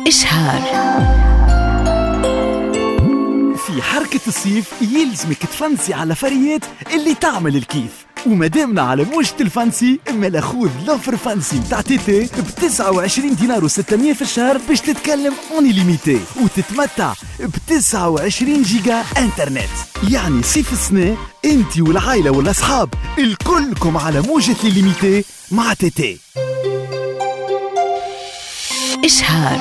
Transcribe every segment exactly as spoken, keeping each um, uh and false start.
إشهار. في حركة الصيف يلزمك تفنسي على فريات اللي تعمل الكيف، ومدامنا على موجة الفانسي اما خذ لوفر فانسي بتاع تيتي ب تسعة وعشرين دينار وستمية في الشهر باش تتكلم اوني ليميتي وتتمتع ب تسعة وعشرين جيجا انترنت. يعني صيف السنة انتي والعائلة والاصحاب الكلكم على موجة ليميتي مع تيتي. إشهار.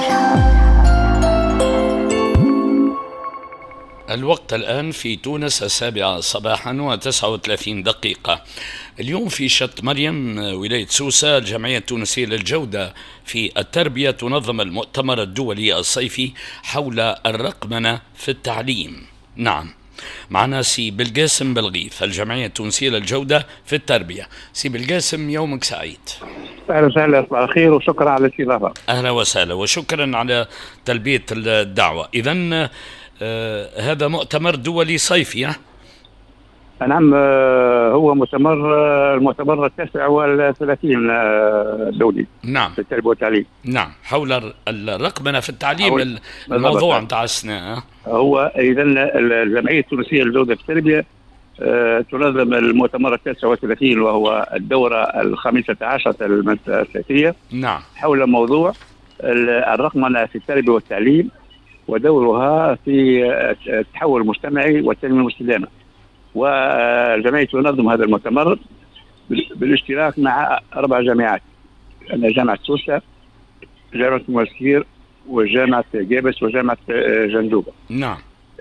الوقت الآن في تونس السابعة صباحا وتسعة وثلاثين دقيقة. اليوم في شط مريم ولاية سوسة الجمعية التونسية للجودة في التربية تنظم المؤتمر الدولي الصيفي حول الرقمنة في التعليم. نعم، معنا سي بالقاسم بلغيث الجمعية التونسية للجودة في التربية. سي بالقاسم يومك سعيد. أهلا وسهلا، صباح الخير وشكرا على الاستضافة. أهلا وسهلا وشكرا على تلبية الدعوة. إذن آه هذا مؤتمر دولي صيفي. نعم، آه هو مؤتمر آه المؤتمر التاسع والثلاثين آه دولي. نعم، في التربية والتعليم. نعم، حول الرقمنة في التعليم، الموضوع متاع السنة. هو إذا الجمعية التونسية للجودة في التربية آه تنظم المؤتمر التاسع والثلاثين وهو الدورة الخامسة عشرة الثلاثية. نعم، حول موضوع الرقمنة في التربية والتعليم ودورها في التحول المجتمعي والتنمية المستدامة. والجمعية تنظم هذا المؤتمر بالاشتراك مع أربع جامعات: جامعة سوسة، جامعة المواسكير، وجامعة جابس، وجامعة جندوبة. نعم.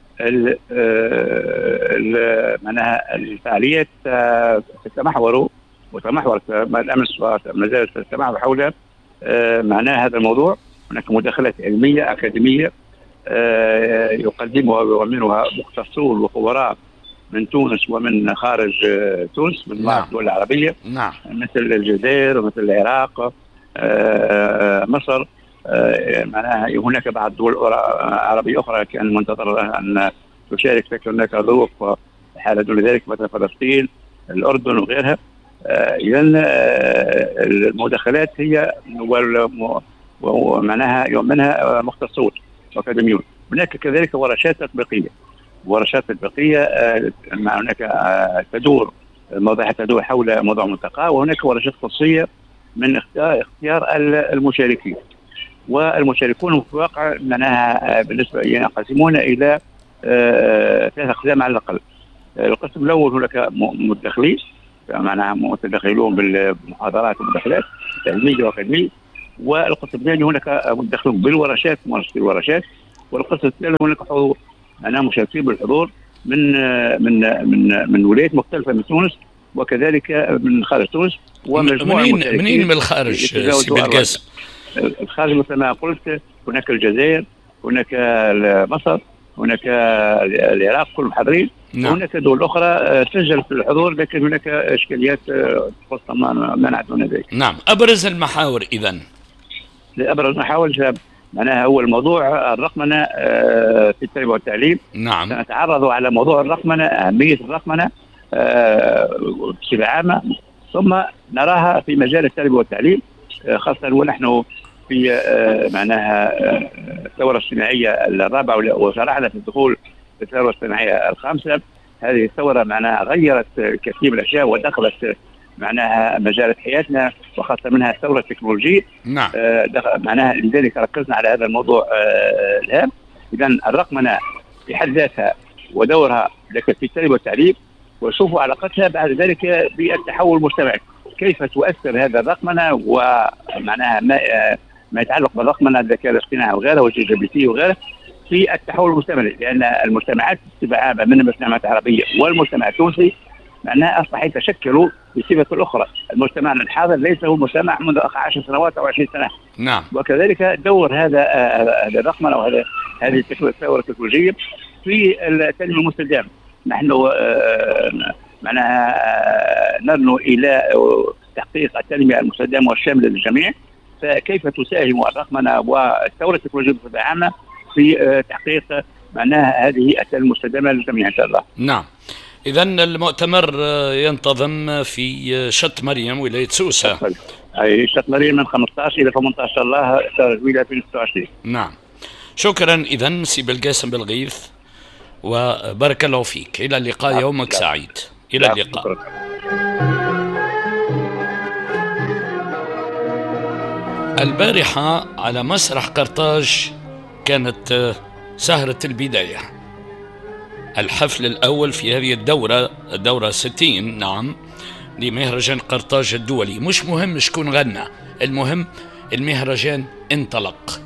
معناها الفعاليات تتمحور وتمحورت الأمس وما زالت تتمحور حول معناها هذا الموضوع. هناك مداخلات علمية أكاديمية يقدمها ويؤمنها مختصون وخبراء من تونس ومن خارج تونس من بعض الدول العربية. نعم. مثل الجزائر ومثل العراق، مصر، معناها هناك بعض الدول عربية أخرى كان منتظر أن تشارك، لكن هناك ظروف حالة دون ذلك مثل فلسطين، الأردن وغيرها. إذا المداخلات هي ومعناها يؤمنها مختصون وأكاديميون. هناك كذلك ورشات تطبيقية ورشات تطبيقية مع هناك تدور موضوع تدور حول موضوع ملتقى، وهناك ورشات خصوصية من اختيار المشاركين. والمشاركون في الواقع معناها بالنسبة ينقسمون إلى ثلاث أقسام على الأقل. القسم الأول هناك مدخلين، معناها متدخلون بالمحاضرات والمداخلات علمية وأكاديمية. والقسم الثاني هناك مدخلون بالورشات ممارسة الورشات. والقسم الثالث هناك حضور، أنا مشاركين بالحضور من من من من ولايات مختلفة من تونس وكذلك من خارج تونس. ومجموعة منين منين من الخارج سي بالقاسم؟ الخارج مثل ما قلت هناك الجزائر، هناك مصر، هناك العراق كلهم حاضرين. نعم. وهناك دول أخرى سجلت الحضور لكن هناك إشكاليات خاصة منعت من ذلك. نعم. أبرز المحاور إذن؟ أبرز المحاور معناها هو الموضوع الرقمنة في التربية والتعليم. نعم. سنتعرض على موضوع الرقمنة، أهمية الرقمنة بصفة عامة، ثم نراها في مجال التربية والتعليم خاصة ونحن في معناها الثورة الصناعية الرابعة وشرعنا في الدخول في الثورة الصناعية الخامسة. هذه الثورة معناها غيرت كثير من الأشياء ودخلت معناها مجالات حياتنا وخاصة منها الثورة التكنولوجية. نعم. معناها لذلك ركزنا على هذا الموضوع الهام. إذا الرقمنة في حد ذاتها ودورها لكن في التربية والتعليم، وشوفوا علاقتها بعد ذلك بالتحول المجتمعي، كيف تؤثر هذا الرقمنة ومعناها ما, ما يتعلق بالرقمنة الذكاء الاصطناعي وغيره والجي وغيره في التحول المجتمعي. لأن المجتمعات بصفة عامة من المجتمعات العربية والمجتمع التونسي معناها أصبح يتشكلوا بصفة الأخرى. المجتمع الحاضر ليس هو مجتمع منذ عشر سنوات أو عشرين سنة. نعم. وكذلك دور هذا هذا الرقمنة وهذا هذه الثورة التكنولوجية في التنمية المستدامة. نحن معناها نرنو إلى تحقيق التنمية المستدامة والشاملة للجميع. فكيف تساهم الرقمنة والثورة التكنولوجية بصفة عامة في تحقيق معناها هذه التنمية المستدامة للجميع إن شاء الله. نعم. إذا المؤتمر ينتظم في شط مريم ولاية سوسة. أي شط مريم من خمسة عشر إلى ثمانية عشر الله شهر جويلية ألفين وستة وعشرين. نعم، شكرا إذا سي بلقاسم بالغيث، وبارك الله فيك. إلى اللقاء. نعم. يومك نعم. سعيد. إلى نعم. اللقاء. شكرا. البارحة على مسرح قرطاج كانت سهرة البداية، الحفل الأول في هذه الدورة، الدورة ستين نعم، لمهرجان قرطاج الدولي. مش مهم شكون غنى، المهم المهرجان انطلق.